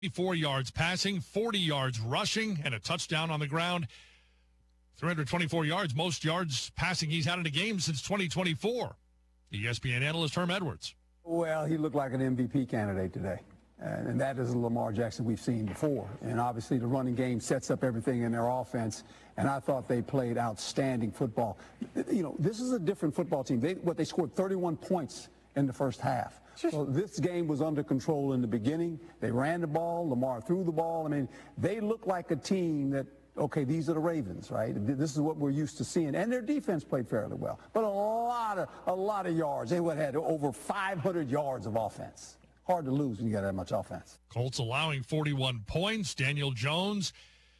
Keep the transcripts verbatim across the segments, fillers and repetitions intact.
Four yards passing, forty yards rushing, and a touchdown on the ground. three hundred twenty-four yards, most yards passing he's had in a game since twenty twenty-four. E S P N analyst Herm Edwards. Well, he looked like an M V P candidate today. And that is a Lamar Jackson we've seen before. And obviously the running game sets up everything in their offense. And I thought they played outstanding football. You know, this is a different football team. They, what, they scored thirty-one points in the first half. So this game was under control in the beginning. They ran the ball. Lamar threw the ball. I mean, they look like a team that, okay, these are the Ravens, right? This is what we're used to seeing. And their defense played fairly well. But a lot of, a lot of yards. They would have had over five hundred yards of offense. Hard to lose when you got that much offense. Colts allowing forty-one points. Daniel Jones,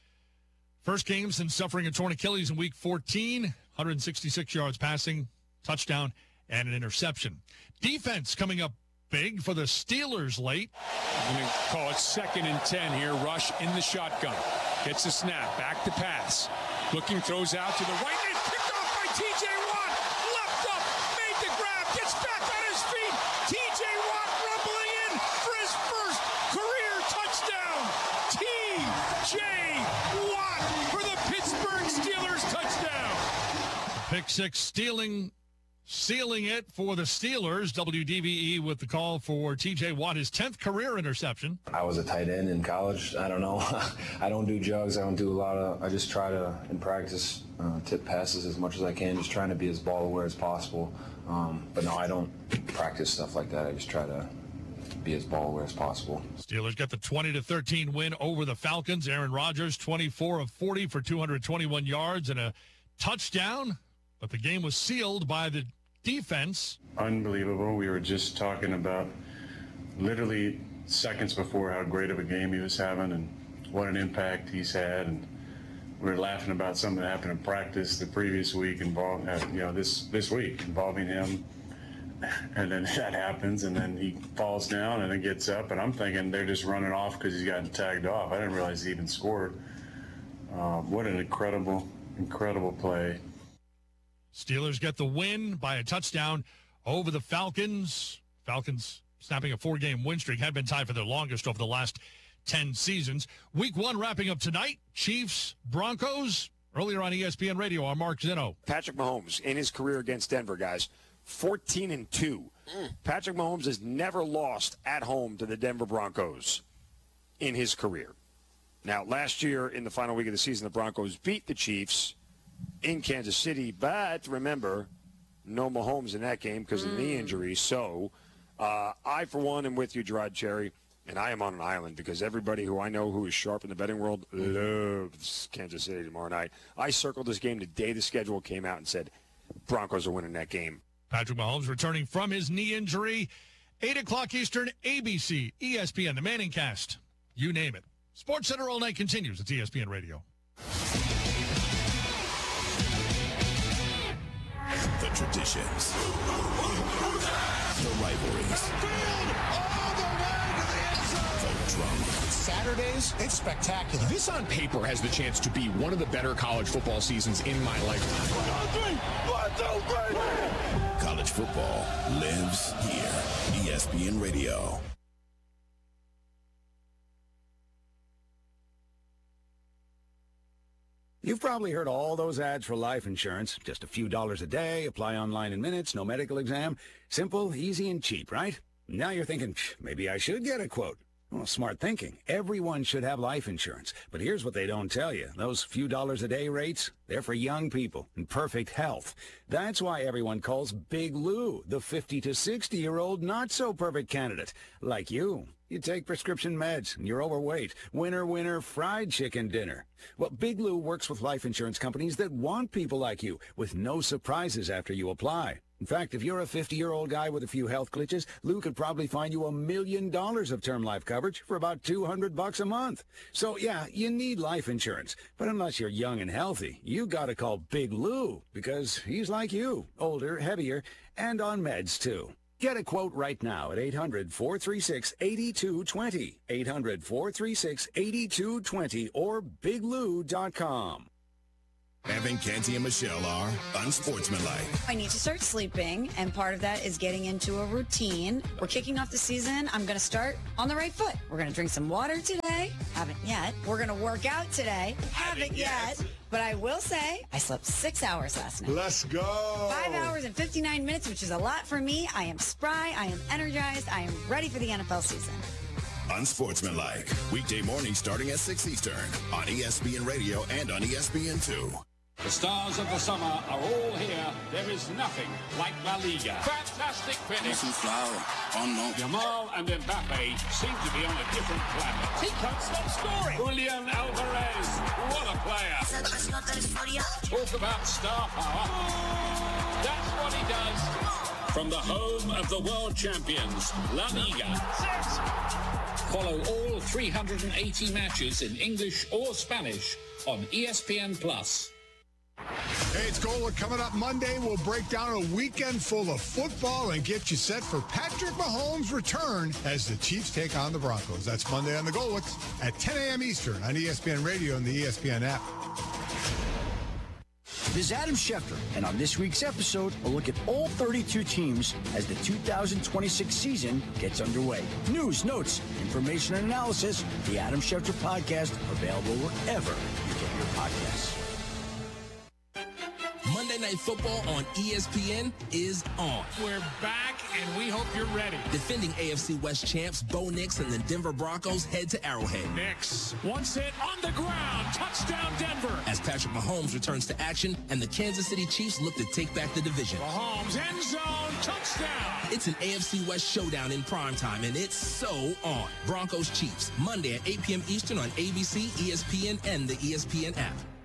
first game since suffering a torn Achilles in week fourteen, one hundred sixty-six yards passing, touchdown, and an interception. Defense coming up big for the Steelers late. I'm going to call it second and ten here. Rush in the shotgun. Gets the snap. Back to pass. Looking, throws out to the right. And it's picked off by T J Watt. Left up. Made the grab. Gets back on his feet. T J Watt rumbling in for his first career touchdown. T J Watt for the Pittsburgh Steelers touchdown. Pick six stealing. Sealing it for the Steelers. W D V E with the call for T J Watt, his tenth career interception. I was a tight end in college. I don't know. I don't do jugs. I don't do a lot of, I just try to, in practice, uh, tip passes as much as I can, just trying to be as ball aware as possible. Um, but no, I don't practice stuff like that. I just try to be as ball aware as possible. Steelers got the twenty to thirteen win over the Falcons. Aaron Rodgers, twenty-four of forty for two hundred twenty-one yards and a touchdown. But the game was sealed by the defense. Unbelievable. We were just talking about literally seconds before how great of a game he was having and what an impact he's had. And we were laughing about something that happened in practice the previous week involving, you know, this, this week involving him. And then that happens, and then he falls down and then gets up. And I'm thinking they're just running off because he's gotten tagged off. I didn't realize he even scored. Uh, what an incredible, incredible play. Steelers get the win by a touchdown over the Falcons. Falcons snapping a four-game win streak, had been tied for their longest over the last ten seasons. Week one wrapping up tonight. Chiefs, Broncos. Earlier on E S P N Radio, I'm Mark Zinno. Patrick Mahomes in his career against Denver, guys, fourteen and two. Mm. Patrick Mahomes has never lost at home to the Denver Broncos in his career. Now, last year in the final week of the season, the Broncos beat the Chiefs in Kansas City, but remember, no Mahomes in that game because of the knee injury. So uh, I, for one, am with you, Gerard Cherry, and I am on an island because everybody who I know who is sharp in the betting world loves Kansas City tomorrow night. I circled this game the day the schedule came out and said Broncos are winning that game. Patrick Mahomes returning from his knee injury. eight o'clock Eastern, A B C, E S P N, the Manning Cast. You name it. Sports Center all night continues. It's E S P N Radio. The traditions, the rivalries, the drama. Saturdays, it's spectacular. This on paper has the chance to be one of the better college football seasons in my lifetime. One, two, three. College football lives here. E S P N Radio. You've probably heard all those ads for life insurance. Just a few dollars a day, apply online in minutes, no medical exam. Simple, easy, and cheap, right? Now you're thinking, maybe I should get a quote. Well, smart thinking. Everyone should have life insurance. But here's what they don't tell you. Those few dollars a day rates, they're for young people in perfect health. That's why everyone calls Big Lou the fifty to sixty-year-old not-so-perfect candidate. Like you. You take prescription meds, and you're overweight. Winner, winner, fried chicken dinner. Well, Big Lou works with life insurance companies that want people like you, with no surprises after you apply. In fact, if you're a fifty-year-old guy with a few health glitches, Lou could probably find you a million dollars of term life coverage for about two hundred bucks a month. So, yeah, you need life insurance. But unless you're young and healthy, you gotta call Big Lou, because he's like you, older, heavier, and on meds, too. Get a quote right now at eight hundred, four three six, eight two two zero, eight hundred, four three six, eight two two zero, or big lou dot com. Evan, Canty, and Michelle are unsportsmanlike. I need to start sleeping, and part of that is getting into a routine. We're kicking off the season. I'm going to start on the right foot. We're going to drink some water today. Haven't yet. We're going to work out today. Haven't yet. But I will say, I slept six hours last night. Let's go. Five hours and fifty-nine minutes, which is a lot for me. I am spry. I am energized. I am ready for the N F L season. Unsportsmanlike. Weekday morning starting at six Eastern on E S P N Radio and on E S P N two. The stars of the summer are all here. There is nothing like La Liga. Fantastic finish. Yamal and Mbappe seem to be on a different planet. He can't stop scoring. Julian Alvarez, what a player. Talk about star power. That's what he does. From the home of the world champions, La Liga. Follow all three hundred eighty matches in English or Spanish on E S P N Plus. Hey, it's Golic. Coming up Monday, we'll break down a weekend full of football and get you set for Patrick Mahomes' return as the Chiefs take on the Broncos. That's Monday on the Golics at ten a.m. Eastern on E S P N Radio and the E S P N app. This is Adam Schefter, and on this week's episode, we'll look at all thirty-two teams as the two thousand twenty-six season gets underway. News, notes, information, and analysis. The Adam Schefter Podcast, available wherever you get your podcasts. Monday Night Football on E S P N is on. We're back, and we hope you're ready. Defending A F C West champs Bo Nix and the Denver Broncos head to Arrowhead. Nix, once hit on the ground, touchdown Denver. As Patrick Mahomes returns to action and the Kansas City Chiefs look to take back the division. Mahomes, end zone, touchdown. It's an A F C West showdown in primetime, and it's so on. Broncos Chiefs, Monday at eight p.m. Eastern on A B C, E S P N, and the E S P N app.